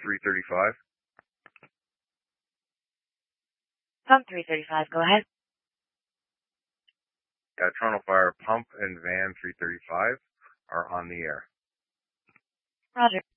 335. Pump 335, go ahead. Toronto Fire Pump and Van 335 are on the air. Roger.